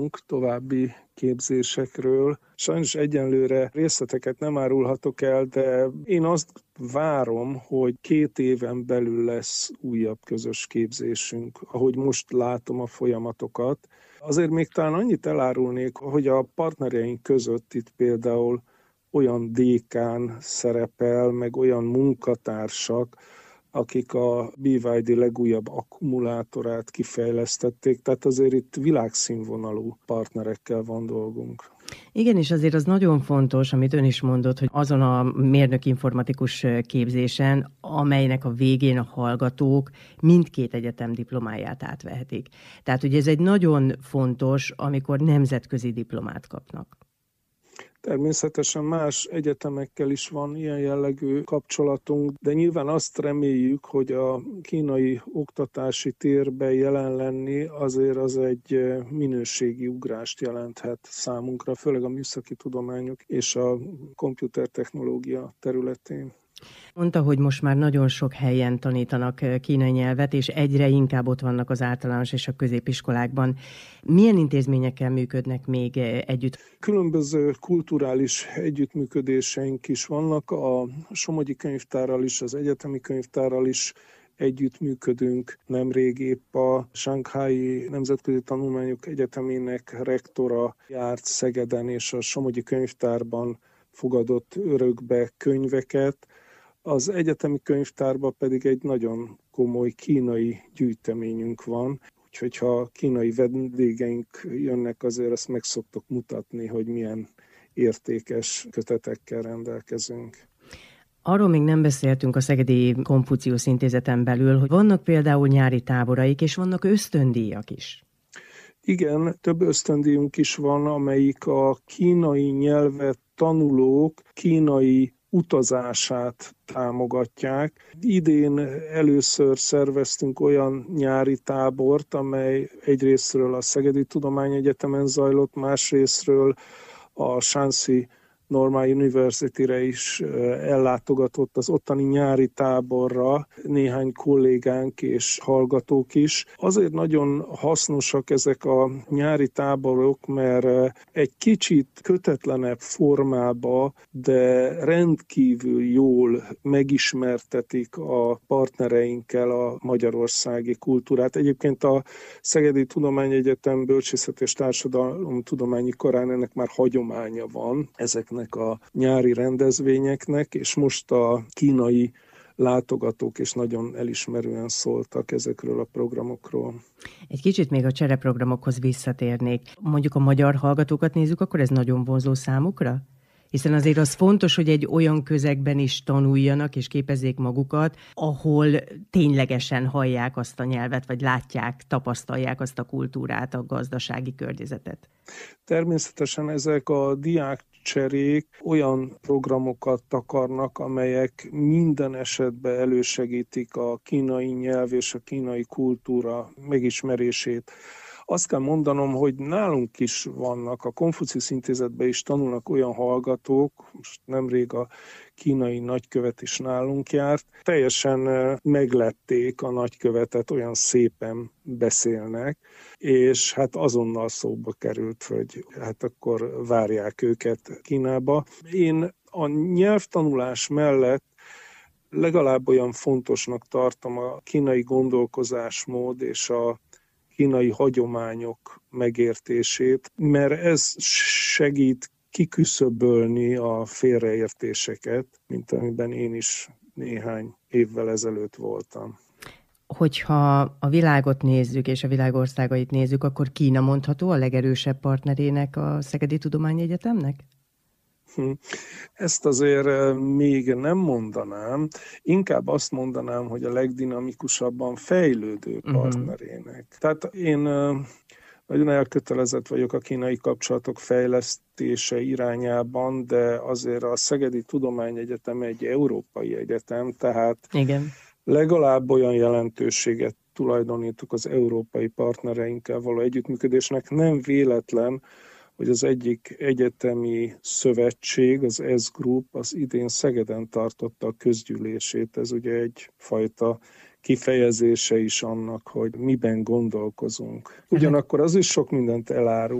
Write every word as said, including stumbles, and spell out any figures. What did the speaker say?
tárgyalunk további képzésekről. Sajnos egyenlőre részleteket nem árulhatok el, de én azt várom, hogy két éven belül lesz újabb közös képzésünk, ahogy most látom a folyamatokat. Azért még talán annyit elárulnék, hogy a partnereink között itt például olyan dékán szerepel, meg olyan munkatársak, akik a bé vé dé legújabb akkumulátorát kifejlesztették, tehát azért itt világszínvonalú partnerekkel van dolgunk. Igen, és azért az nagyon fontos, amit ön is mondott, hogy azon a mérnök informatikus képzésen, amelynek a végén a hallgatók mindkét egyetem diplomáját átvehetik. Tehát ugye ez egy nagyon fontos, amikor nemzetközi diplomát kapnak. Természetesen más egyetemekkel is van ilyen jellegű kapcsolatunk, de nyilván azt reméljük, hogy a kínai oktatási térben jelen lenni azért az egy minőségi ugrást jelenthet számunkra, főleg a műszaki tudományok és a komputertechnológia területén. Mondta, hogy most már nagyon sok helyen tanítanak kínai nyelvet, és egyre inkább ott vannak az általános és a középiskolákban. Milyen intézményekkel működnek még együtt? Különböző kulturális együttműködéseink is vannak. A Somogyi Könyvtárral is, az Egyetemi Könyvtárral is együttműködünk. Nemrég épp a Sanghái Nemzetközi Tanulmányok Egyetemének rektora járt Szegeden, és a Somogyi Könyvtárban fogadott örökbe könyveket. Az egyetemi könyvtárban pedig egy nagyon komoly kínai gyűjteményünk van, úgyhogy ha kínai vendégeink jönnek, azért azt meg szoktuk mutatni, hogy milyen értékes kötetekkel rendelkezünk. Arról még nem beszéltünk a Szegedi Konfuciusz Intézeten belül, hogy vannak például nyári táboraik, és vannak ösztöndíjak is. Igen, több ösztöndíjunk is van, amelyik a kínai nyelvet tanulók kínai utazását támogatják. Idén először szerveztünk olyan nyári tábort, amely egyrésztről a Szegedi Tudományegyetemen zajlott, másrésztről a Shanxi Normal University-re is ellátogatott az ottani nyári táborra néhány kollégánk és hallgatók is. Azért nagyon hasznosak ezek a nyári táborok, mert egy kicsit kötetlenebb formába, de rendkívül jól megismertetik a partnereinkkel a magyarországi kultúrát. Egyébként a Szegedi Tudományegyetem Bölcsészet és Társadalomtudományi Karán ennek már hagyománya van, ezeknek a nyári rendezvényeknek, és most a kínai látogatók is nagyon elismerően szóltak ezekről a programokról. Egy kicsit még a csereprogramokhoz visszatérnék. Mondjuk a magyar hallgatókat nézzük, akkor ez nagyon vonzó számukra? Hiszen azért az fontos, hogy egy olyan közegben is tanuljanak és képezzék magukat, ahol ténylegesen hallják azt a nyelvet, vagy látják, tapasztalják azt a kultúrát, a gazdasági környezetet. Természetesen ezek a diákcserék olyan programokat takarnak, amelyek minden esetben elősegítik a kínai nyelv és a kínai kultúra megismerését. Azt kell mondanom, hogy nálunk is vannak, a Konfuciusz Intézetben is tanulnak olyan hallgatók, most nemrég a kínai nagykövet is nálunk járt, teljesen meglepték a nagykövetet, olyan szépen beszélnek, és hát azonnal szóba került, hogy hát akkor várják őket Kínába. Én a nyelvtanulás mellett legalább olyan fontosnak tartom a kínai gondolkozásmód és a kínai hagyományok megértését, mert ez segít kiküszöbölni a félreértéseket, mint amiben én is néhány évvel ezelőtt voltam. Hogyha a világot nézzük, és a világországait nézzük, akkor Kína mondható a legerősebb partnerének a Szegedi Tudományegyetemnek? Ezt azért még nem mondanám, inkább azt mondanám, hogy a legdinamikusabban fejlődő partnerének. Uh-huh. Tehát én nagyon elkötelezett vagyok a kínai kapcsolatok fejlesztése irányában, de azért a Szegedi Tudományegyetem egy európai egyetem, tehát igen, legalább olyan jelentőséget tulajdonítunk az európai partnereinkkel való együttműködésnek. Nem véletlen, hogy az egyik egyetemi szövetség, az S Group, az idén Szegeden tartotta a közgyűlését. Ez ugye egyfajta kifejezése is annak, hogy miben gondolkozunk. Ugyanakkor az is sok mindent elárul,